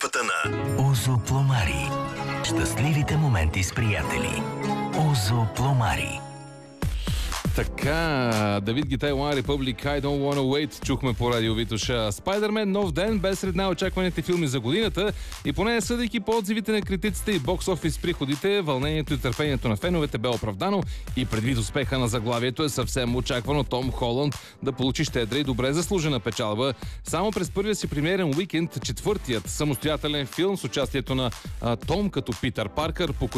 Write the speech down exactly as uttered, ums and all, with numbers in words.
катастрофата на Озо Пломари. Щастливите моменти с приятели. Озо Пломари. Така, Давид Гитай, One Republic, I Don't Wanna Wait, чухме по радио Витоша. Спайдермен, нов ден, без сред най-очакваните филми за годината и поне съдейки по отзивите на критиците и бокс-офис приходите, вълнението и търпението на феновете бе оправдано и предвид успеха на заглавието е съвсем очаквано Том Холанд да получи щедра и добре заслужена печалба. Само през първия си премиерен уикенд, четвъртият самостоятелен филм с участието на а, Том като Питър Паркър,